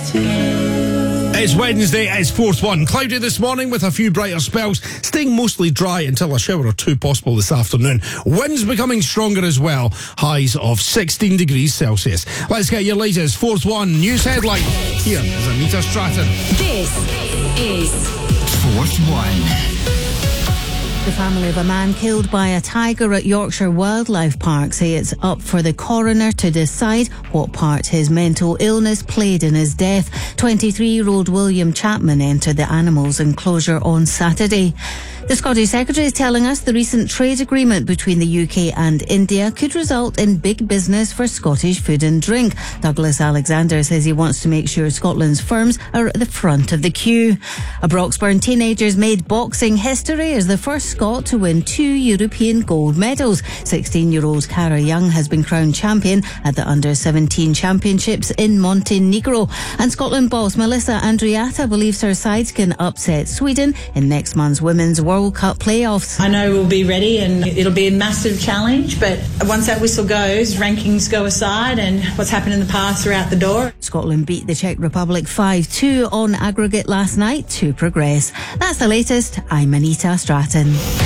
It's Wednesday, it's 4th one. Cloudy this morning with a few brighter spells, staying mostly dry until a shower or two possible this afternoon. Winds becoming stronger as well, highs of 16 degrees Celsius. Let's get your latest 4th one news headline. Here is Anita Stratton. This is 4th one. The family of a man killed by a tiger at Yorkshire Wildlife Park say it's up for the coroner to decide what part his mental illness played in his death. 23-year-old William Chapman entered the animal's enclosure on Saturday. The Scottish Secretary is telling us the recent trade agreement between the UK and India could result in big business for Scottish food and drink. Douglas Alexander says he wants to make sure Scotland's firms are at the front of the queue. A Broxburn teenager's made boxing history as the first Scot to win 2 European gold medals. 16-year-old Cara Young has been crowned champion at the Under-17 Championships in Montenegro. And Scotland boss Melissa Andreatta believes her sides can upset Sweden in next month's Women's World Cup playoffs. I know we'll be ready and it'll be a massive challenge, but once that whistle goes, rankings go aside and what's happened in the past are out the door. Scotland beat the Czech Republic 5-2 on aggregate last night to progress. That's the latest. I'm Anita Stratton.